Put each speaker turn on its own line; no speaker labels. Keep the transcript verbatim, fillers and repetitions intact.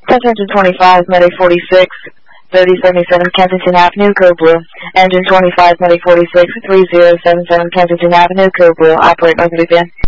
Engine twenty-five, Medic forty-six, thirty seventy-seven Kensington Avenue, Code Blue. Engine twenty-five, Medic forty-six, three zero seven seven Kensington Avenue, Code Blue. Operate north V P N.